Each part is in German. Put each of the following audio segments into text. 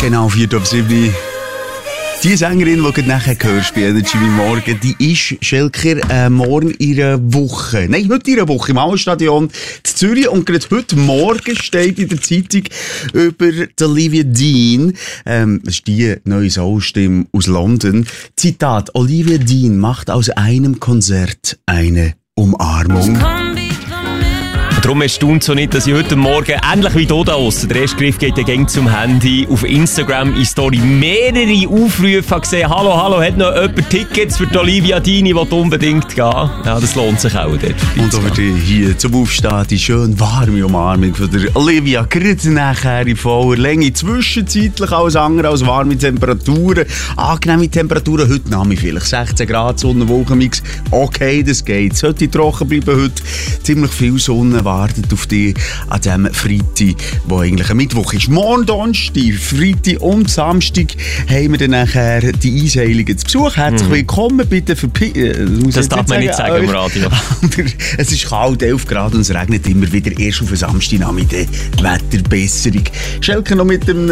Genau, 4:07. Die Sängerin, die du nachher hörst bei Energy wie morgen, die ist Schelker morgen in einer Woche. Nein, heute in einer Woche im Auenstadion in Zürich. Und gerade heute Morgen steht in der Zeitung über die Olivia Dean. Das ist die neue Soulstimme aus London. Zitat: Olivia Dean macht aus einem Konzert eine Umarmung. Und darum erstaunt so nicht, dass ich heute Morgen, ähnlich wie hier da draussen, der erste Griff geht ja gängig zum Handy, auf Instagram in Story mehrere Aufrufe gesehen. Hallo, hat noch jemand Tickets für die Olivia Dean, die unbedingt gehen? Ja, das lohnt sich auch dort. Und aber hier zum Aufstehen, die schön warme Umarmung von der Olivia, gerade nachher in voller Länge, zwischenzeitlich alles andere als warme Temperaturen, angenehme Temperaturen, heute nahm ich vielleicht 16 Grad, Sonne-Wolkenmix, okay, das geht, sollte trocken bleiben heute, ziemlich viel Sonne wartet auf dich an diesem Freitag, wo eigentlich ein Mittwoch ist. Morgen Donnerstag, Freitag und Samstag haben wir dann nachher die Einseiligen zu Besuch. Herzlich willkommen, bitte das darf man nicht sagen im Radio. Es ist kalt, 11 Grad und es regnet immer wieder erst auf den Samstagnachmittag. Die Wetterbesserung. Schelke noch mit dem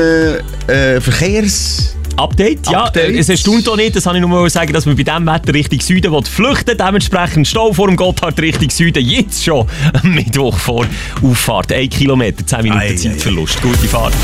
Update, ja. Es erstaunt auch nicht, das kann ich nur mal sagen, dass man bei diesem Wetter Richtung Süden flüchten will. Dementsprechend Stau vor dem Gotthard Richtung Süden. Jetzt schon am Mittwoch vor Auffahrt. 1 Kilometer, 10 Minuten Zeitverlust. Gute Fahrt.